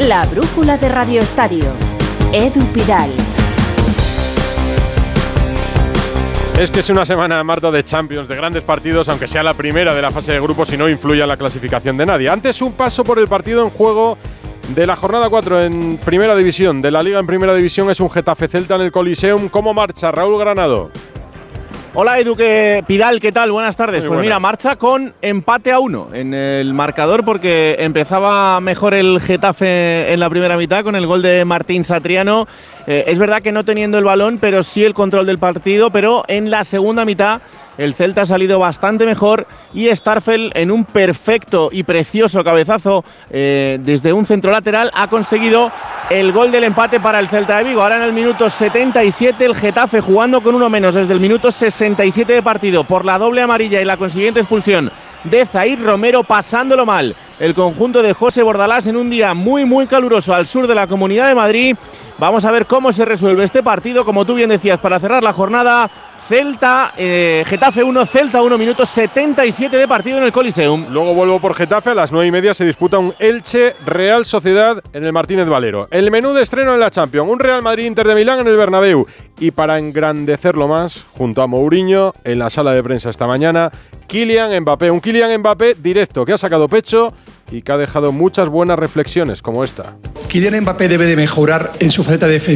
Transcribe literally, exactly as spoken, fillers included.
La brújula de Radio Estadio. Edu Pidal. Es que es una semana, Marta, de Champions, de grandes partidos, aunque sea la primera de la fase de grupos y no influya en la clasificación de nadie. Antes, un paso por el partido en juego de la jornada cuatro en Primera División, de la Liga en Primera División, es un Getafe Celta en el Coliseum. ¿Cómo marcha Raúl Granado? Hola Edu que Pidal, ¿qué tal? Buenas tardes. Muy pues buena. Mira, marcha con empate a uno en el marcador porque empezaba mejor el Getafe en la primera mitad con el gol de Martín Satriano. Eh, es verdad que no teniendo el balón, pero sí el control del partido, pero en la segunda mitad el Celta ha salido bastante mejor y Starfel, en un perfecto y precioso cabezazo eh, desde un centro lateral, ha conseguido el gol del empate para el Celta de Vigo. Ahora en el minuto setenta y siete el Getafe jugando con uno menos desde el minuto sesenta y siete de partido por la doble amarilla y la consiguiente expulsión de Zaid Romero, pasándolo mal el conjunto de José Bordalás en un día muy muy caluroso al sur de la Comunidad de Madrid. Vamos a ver cómo se resuelve este partido, como tú bien decías, para cerrar la jornada. Celta, eh, Getafe uno, Celta uno, minuto setenta y siete de partido en el Coliseum. Luego vuelvo por Getafe, a las nueve y media se disputa un Elche Real Sociedad en el Martínez Valero. El menú de estreno en la Champions, un Real Madrid Inter de Milán en el Bernabéu. Y para engrandecerlo más, junto a Mourinho, en la sala de prensa esta mañana, Kylian Mbappé. Un Kylian Mbappé directo, que ha sacado pecho y que ha dejado muchas buenas reflexiones, como esta. Kylian Mbappé debe de mejorar en su faceta defensiva.